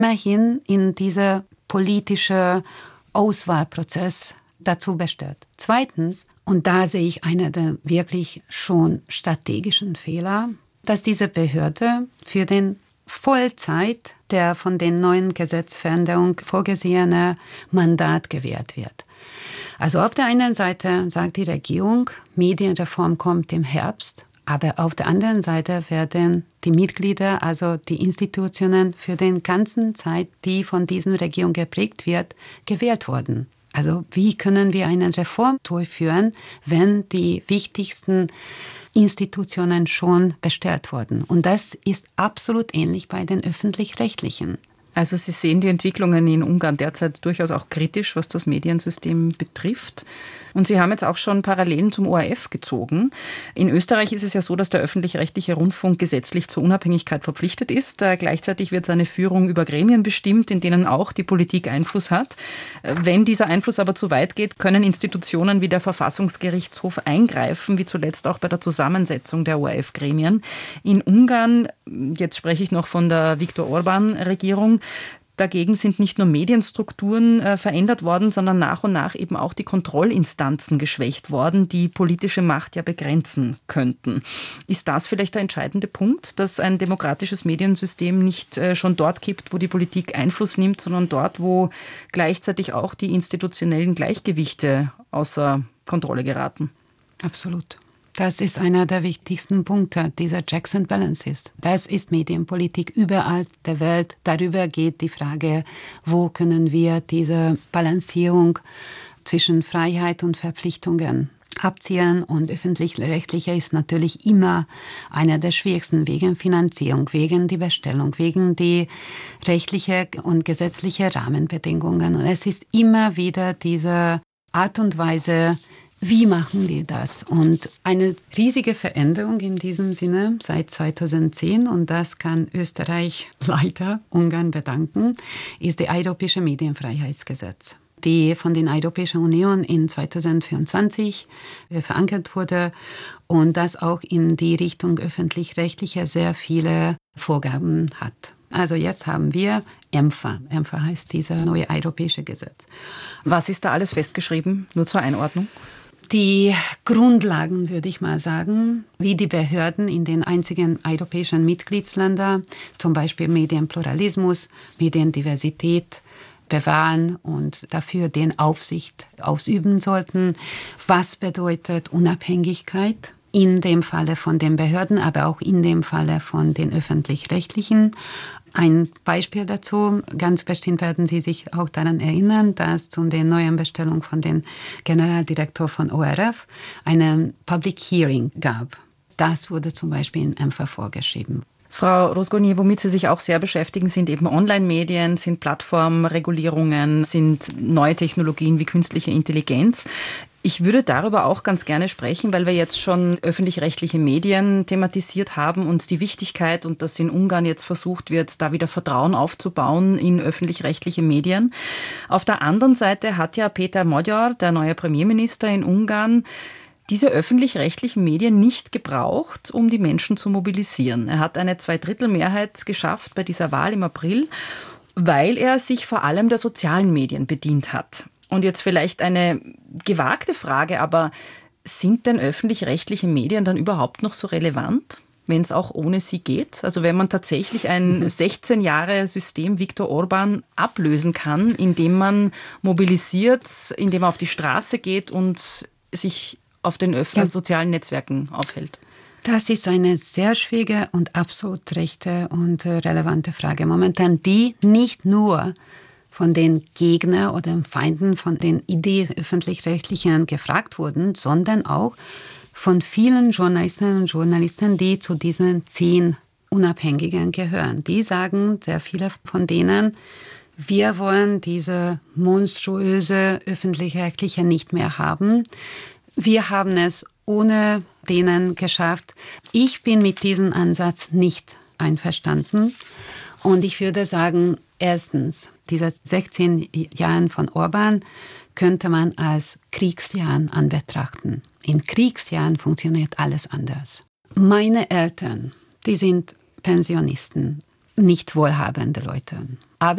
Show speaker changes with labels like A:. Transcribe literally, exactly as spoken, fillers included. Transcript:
A: immerhin in dieser politischen Auswahlprozess dazu bestimmt. Zweitens, und da sehe ich einen der wirklich schon strategischen Fehler, dass diese Behörde für den Vollzeit der von den neuen Gesetzveränderungen vorgesehene Mandat gewährt wird. Also auf der einen Seite sagt die Regierung, Medienreform kommt im Herbst, aber auf der anderen Seite werden die Mitglieder, also die Institutionen für den ganzen Zeit, die von dieser Regierung geprägt wird, gewählt worden. Also wie können wir eine Reform durchführen, wenn die wichtigsten Institutionen schon bestellt wurden? Und das ist absolut ähnlich bei den Öffentlich-Rechtlichen.
B: Also Sie sehen die Entwicklungen in Ungarn derzeit durchaus auch kritisch, was das Mediensystem betrifft. Und Sie haben jetzt auch schon Parallelen zum O R F gezogen. In Österreich ist es ja so, dass der öffentlich-rechtliche Rundfunk gesetzlich zur Unabhängigkeit verpflichtet ist. Gleichzeitig wird seine Führung über Gremien bestimmt, in denen auch die Politik Einfluss hat. Wenn dieser Einfluss aber zu weit geht, können Institutionen wie der Verfassungsgerichtshof eingreifen, wie zuletzt auch bei der Zusammensetzung der O R F-Gremien. In Ungarn, jetzt spreche ich noch von der Viktor-Orban-Regierung, dagegen sind nicht nur Medienstrukturen äh, verändert worden, sondern nach und nach eben auch die Kontrollinstanzen geschwächt worden, die politische Macht ja begrenzen könnten. Ist das vielleicht der entscheidende Punkt, dass ein demokratisches Mediensystem nicht äh, schon dort kippt, wo die Politik Einfluss nimmt, sondern dort, wo gleichzeitig auch die institutionellen Gleichgewichte außer Kontrolle geraten?
A: Absolut. Das ist einer der wichtigsten Punkte, dieser Checks and Balances. Das ist Medienpolitik überall der Welt. Darüber geht die Frage, wo können wir diese Balancierung zwischen Freiheit und Verpflichtungen abzielen. Und öffentlich-rechtliche ist natürlich immer einer der schwierigsten wegen Finanzierung, wegen die Bestellung, wegen die rechtliche und gesetzliche Rahmenbedingungen. Und es ist immer wieder diese Art und Weise, wie machen die das? Und eine riesige Veränderung in diesem Sinne seit zweitausendzehn, und das kann Österreich leider Ungarn bedanken, ist das Europäische Medienfreiheitsgesetz, die von der Europäischen Union in zweitausendvierundzwanzig verankert wurde und das auch in die Richtung öffentlich-rechtlicher sehr viele Vorgaben hat. Also jetzt haben wir EMFA. EMFA heißt dieser neue europäische Gesetz.
B: Was ist da alles festgeschrieben? Nur zur Einordnung.
A: Die Grundlagen, würde ich mal sagen, wie die Behörden in den einzigen europäischen Mitgliedsländern, zum Beispiel Medienpluralismus, Mediendiversität, bewahren und dafür den Aufsicht ausüben sollten. Was bedeutet Unabhängigkeit? In dem Falle von den Behörden, aber auch in dem Falle von den Öffentlich-Rechtlichen. Ein Beispiel dazu, ganz bestimmt werden Sie sich auch daran erinnern, dass zu der neuen Bestellung von dem Generaldirektor von O R F eine Public Hearing gab. Das wurde zum Beispiel in EMFA vorgeschrieben.
B: Frau Rozgonyi, womit Sie sich auch sehr beschäftigen, sind eben Online-Medien, sind Plattformregulierungen, sind neue Technologien wie künstliche Intelligenz. Ich würde darüber auch ganz gerne sprechen, weil wir jetzt schon öffentlich-rechtliche Medien thematisiert haben und die Wichtigkeit und dass in Ungarn jetzt versucht wird, da wieder Vertrauen aufzubauen in öffentlich-rechtliche Medien. Auf der anderen Seite hat ja Péter Magyar, der neue Premierminister in Ungarn, diese öffentlich-rechtlichen Medien nicht gebraucht, um die Menschen zu mobilisieren. Er hat eine Zweidrittelmehrheit geschafft bei dieser Wahl im April, weil er sich vor allem der sozialen Medien bedient hat. Und jetzt vielleicht eine gewagte Frage, aber sind denn öffentlich-rechtliche Medien dann überhaupt noch so relevant, wenn es auch ohne sie geht? Also wenn man tatsächlich ein sechzehn Jahre System Viktor Orban ablösen kann, indem man mobilisiert, indem man auf die Straße geht und sich auf den öff- ja. sozialen Netzwerken aufhält?
A: Das ist eine sehr schwierige und absolut rechte und relevante Frage momentan, die nicht nur von den Gegnern oder Feinden von den Ideen öffentlich-rechtlichen gefragt wurden, sondern auch von vielen Journalistinnen und Journalisten, die zu diesen zehn Unabhängigen gehören. Die sagen, sehr viele von denen, wir wollen diese monströse öffentlich-rechtliche nicht mehr haben. Wir haben es ohne denen geschafft. Ich bin mit diesem Ansatz nicht einverstanden. Und ich würde sagen, erstens, diese sechzehn Jahren von Orban könnte man als Kriegsjahren anbetrachten. In Kriegsjahren funktioniert alles anders. Meine Eltern, die sind Pensionisten, nicht wohlhabende Leute. Aber